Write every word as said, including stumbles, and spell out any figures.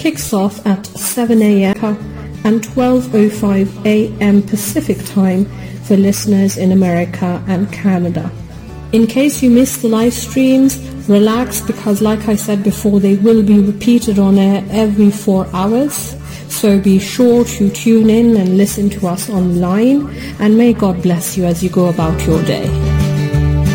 kicks off at seven a.m. and twelve oh five a.m. Pacific time for listeners in America and Canada. In case you missed the live streams, relax, because like I said before, they will be repeated on air every four hours. So be sure to tune in and listen to us online, and may God bless you as you go about your day.